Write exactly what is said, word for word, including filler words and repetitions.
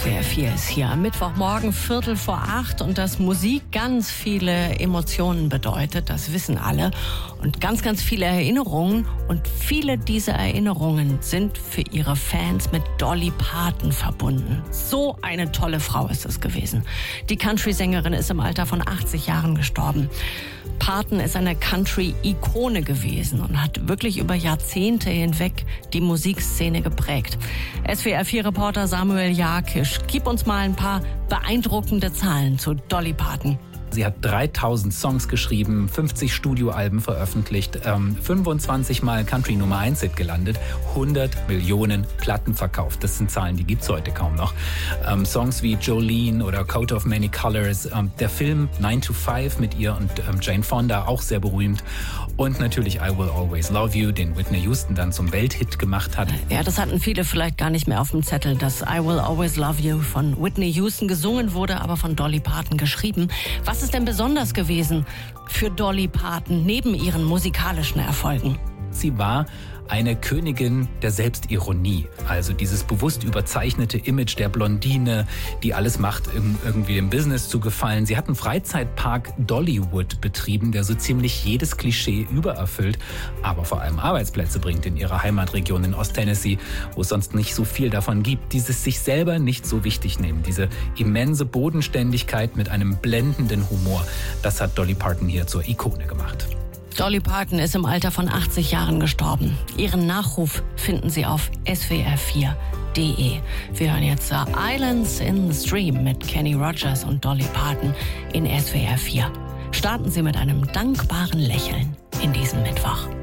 S W R vier ist hier am Mittwochmorgen Viertel vor acht und dass Musik ganz viele Emotionen bedeutet, das wissen alle. Und ganz, ganz viele Erinnerungen. Und viele dieser Erinnerungen sind für ihre Fans mit Dolly Parton verbunden. So eine tolle Frau ist es gewesen. Die Country-Sängerin ist im Alter von achtzig Jahren gestorben. Parton ist eine Country-Ikone gewesen und hat wirklich über Jahrzehnte hinweg die Musikszene geprägt. S W R vier Reporter Samuel Jakisch, gib uns mal ein paar beeindruckende Zahlen zu Dolly Parton. Sie hat dreitausend Songs geschrieben, fünfzig Studioalben veröffentlicht, ähm, fünfundzwanzig Mal Country Nummer eins Hit gelandet, hundert Millionen Platten verkauft. Das sind Zahlen, die gibt's heute kaum noch. Ähm, Songs wie Jolene oder Coat of Many Colors, ähm, der Film nine to five mit ihr und ähm, Jane Fonda, auch sehr berühmt. Und natürlich I Will Always Love You, den Whitney Houston dann zum Welthit gemacht hat. Ja, das hatten viele vielleicht gar nicht mehr auf dem Zettel, dass I Will Always Love You von Whitney Houston gesungen wurde, aber von Dolly Parton geschrieben. Was ist denn besonders gewesen für Dolly Parton neben ihren musikalischen Erfolgen? Sie war eine Königin der Selbstironie, also dieses bewusst überzeichnete Image der Blondine, die alles macht, um irgendwie dem Business zu gefallen. Sie hat einen Freizeitpark Dollywood betrieben, der so ziemlich jedes Klischee übererfüllt, aber vor allem Arbeitsplätze bringt in ihrer Heimatregion in Osttennessee, wo es sonst nicht so viel davon gibt. Dieses sich selber nicht so wichtig nehmen, diese immense Bodenständigkeit mit einem blendenden Humor, das hat Dolly Parton hier zur Ikone gemacht. Dolly Parton ist im Alter von achtzig Jahren gestorben. Ihren Nachruf finden Sie auf S W R vier Punkt de. Wir hören jetzt uh, Islands in the Stream mit Kenny Rogers und Dolly Parton in S W R vier. Starten Sie mit einem dankbaren Lächeln in diesem Mittwoch.